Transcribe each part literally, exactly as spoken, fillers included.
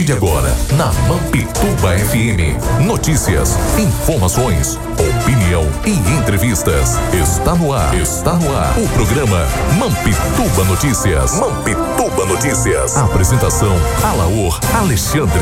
partir de agora, na Mampituba F M, notícias, informações, opinião e entrevistas. Está no ar, está no ar, o programa Mampituba Notícias. Mampituba Notícias. Apresentação, Alaor Alexandre.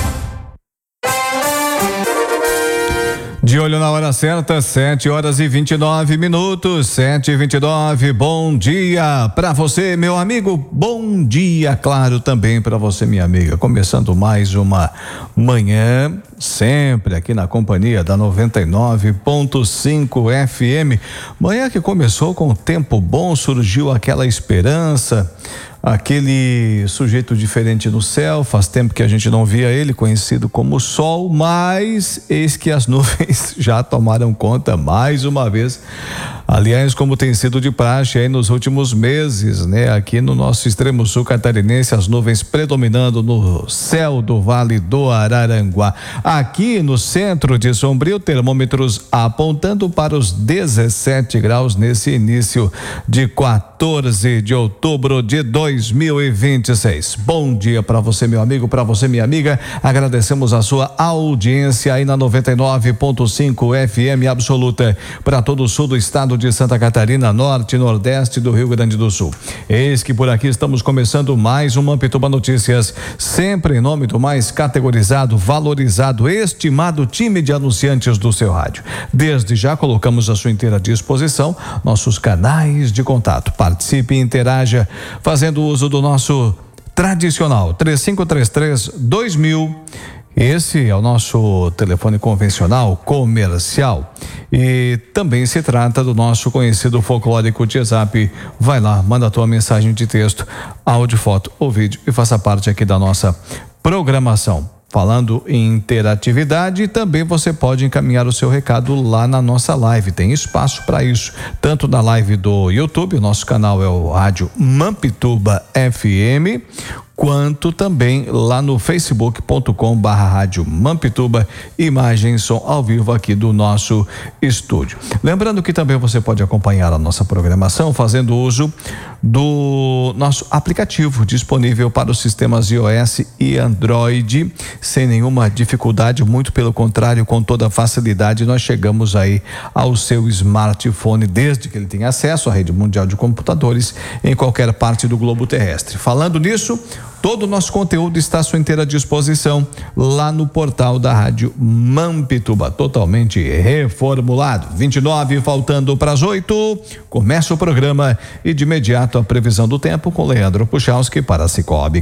De olho na hora certa, sete horas e vinte e nove minutos, sete e vinte e nove. Bom dia para você, meu amigo. Bom dia, claro, também para você, minha amiga. Começando mais uma manhã, sempre aqui na companhia da noventa e nove ponto cinco F M. Manhã que começou com tempo bom, surgiu aquela esperança. Aquele sujeito diferente no céu, faz tempo que a gente não via ele, conhecido como Sol, mas eis que as nuvens já tomaram conta mais uma vez. Aliás, como tem sido de praxe aí nos últimos meses, né? Aqui no nosso extremo sul catarinense, as nuvens predominando no céu do Vale do Araranguá. Aqui no centro de Sombrio, termômetros apontando para os dezessete graus nesse início de quatorze de outubro de dois mil e vinte e seis. Bom dia para você, meu amigo, para você, minha amiga. Agradecemos a sua audiência aí na noventa e nove ponto cinco F M absoluta para todo o sul do estado de Santa Catarina, norte e nordeste do Rio Grande do Sul. Eis que por aqui estamos começando mais uma Mampituba Notícias, sempre em nome do mais categorizado, valorizado, estimado time de anunciantes do seu rádio. Desde já colocamos à sua inteira disposição nossos canais de contato. Participe e interaja fazendo uso do nosso tradicional três cinco três três, dois mil. Esse é o nosso telefone convencional, comercial, e também se trata do nosso conhecido folclórico WhatsApp. Vai lá, manda a tua mensagem de texto, áudio, foto ou vídeo e faça parte aqui da nossa programação. Falando em interatividade, também você pode encaminhar o seu recado lá na nossa live. Tem espaço para isso, tanto na live do YouTube, o nosso canal é o Rádio Mampituba F M, quanto também lá no facebook ponto com barra rádio Mampituba, imagem e som ao vivo aqui do nosso estúdio. Lembrando que também você pode acompanhar a nossa programação fazendo uso do nosso aplicativo disponível para os sistemas iOS e Android, sem nenhuma dificuldade, muito pelo contrário, com toda facilidade. Nós chegamos aí ao seu smartphone, desde que ele tenha acesso à rede mundial de computadores em qualquer parte do globo terrestre. Falando nisso, todo o nosso conteúdo está à sua inteira disposição lá no portal da Rádio Mampituba, totalmente reformulado. vinte e nove, faltando para as oito, começa o programa e de imediato a previsão do tempo com Leandro Puchalski para Cicobi